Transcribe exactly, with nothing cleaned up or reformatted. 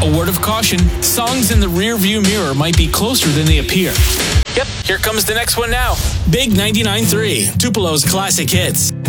A word of caution, songs in the rear view mirror might be closer than they appear. Yep, here comes the next one now. Big ninety-nine point three, Tupelo's classic hits.